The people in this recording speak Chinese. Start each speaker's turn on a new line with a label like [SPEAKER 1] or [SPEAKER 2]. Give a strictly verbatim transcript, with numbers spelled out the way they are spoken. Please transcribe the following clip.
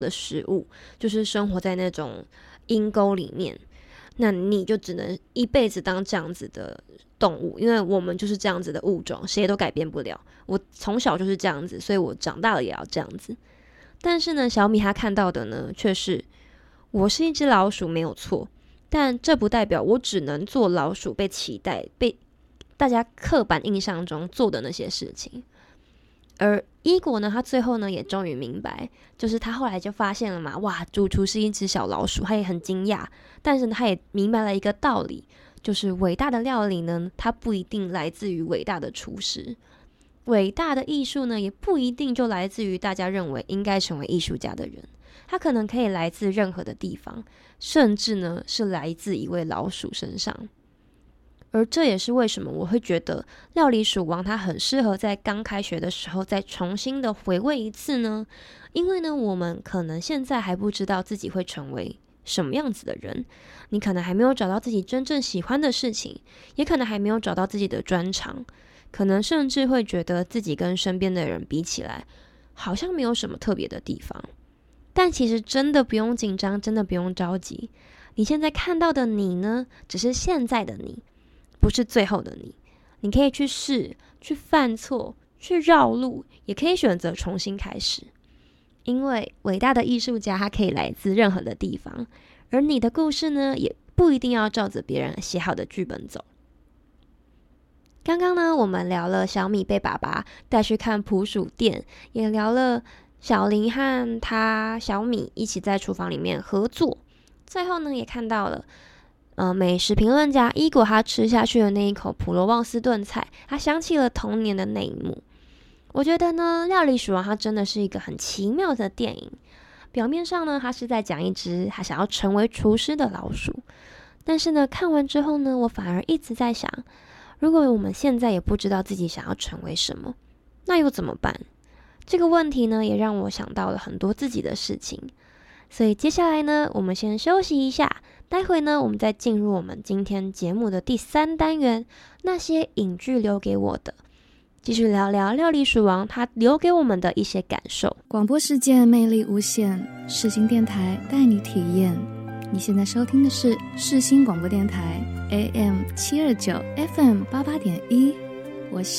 [SPEAKER 1] 的食物，就是生活在那种阴沟里面，那你就只能一辈子当这样子的动物，因为我们就是这样子的物种，谁都改变不了。我从小就是这样子，所以我长大了也要这样子。但是呢，小米他看到的呢，却是我是一只老鼠没有错，但这不代表我只能做老鼠被期待、被大家刻板印象中做的那些事情。而伊果呢，他最后呢也终于明白，就是他后来就发现了嘛，哇，主厨是一只小老鼠，他也很惊讶，但是他也明白了一个道理，就是伟大的料理呢，它不一定来自于伟大的厨师，伟大的艺术呢，也不一定就来自于大家认为应该成为艺术家的人，它可能可以来自任何的地方，甚至呢是来自一位老鼠身上。而这也是为什么我会觉得料理鼠王它很适合在刚开学的时候再重新的回味一次呢？因为呢，我们可能现在还不知道自己会成为什么样子的人，你可能还没有找到自己真正喜欢的事情，也可能还没有找到自己的专长，可能甚至会觉得自己跟身边的人比起来，好像没有什么特别的地方。但其实真的不用紧张，真的不用着急。你现在看到的你呢，只是现在的你，不是最后的你。你可以去试，去犯错，去绕路，也可以选择重新开始。因为伟大的艺术家他可以来自任何的地方，而你的故事呢，也不一定要照着别人写好的剧本走。刚刚呢，我们聊了小米被爸爸带去看捕鼠店，也聊了小林和他小米一起在厨房里面合作。最后呢，也看到了呃，美食评论家伊果他吃下去的那一口普罗旺斯炖菜，他想起了童年的那一幕。我觉得呢，料理鼠王它真的是一个很奇妙的电影。表面上呢，他是在讲一只他想要成为厨师的老鼠，但是呢，看完之后呢，我反而一直在想，如果我们现在也不知道自己想要成为什么，那又怎么办？这个问题呢，也让我想到了很多自己的事情。所以接下来呢，我们先休息一下，待会呢，我们再进入我们今天节目的第三单元，那些影剧留给我的，继续聊聊料理鼠王他留给我们的一些感受。
[SPEAKER 2] 广播世界魅力无限，世新电台带你体验。你现在收听的是世新广播电台 A M 七二九 F M 八八点一，我是